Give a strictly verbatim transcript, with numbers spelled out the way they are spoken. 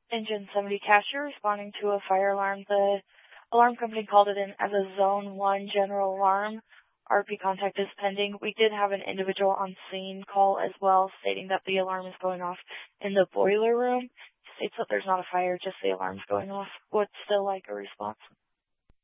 Engine seventy Cashier responding to a fire alarm. The alarm company called it in as a Zone one general alarm. R P contact is pending. We did have an individual on scene call as well, stating that the alarm is going off in the boiler room. States that there's not a fire, just the alarm's going off. Would still like a response.